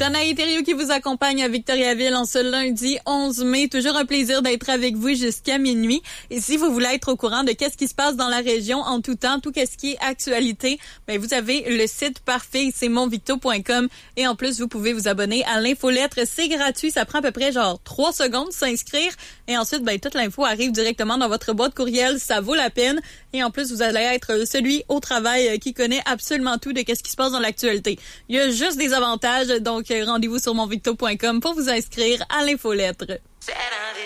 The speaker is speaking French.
Danaï Thériault qui vous accompagne à Victoriaville en ce lundi 11 mai. Toujours un plaisir d'être avec vous jusqu'à minuit. Et si vous voulez être au courant de qu'est-ce qui se passe dans la région en tout temps, tout qu'est-ce qui est actualité, ben vous avez le site parfait, c'est monvicto.com. Et en plus, vous pouvez vous abonner à l'infolettre. C'est gratuit, ça prend à peu près 3 secondes de s'inscrire. Et ensuite, ben toute l'info arrive directement dans votre boîte courriel. Ça vaut la peine. Et en plus, vous allez être celui au travail qui connaît absolument tout de qu'est-ce qui se passe dans l'actualité. Il y a juste des avantages, donc rendez-vous sur monvicto.com pour vous inscrire à l'infolettre.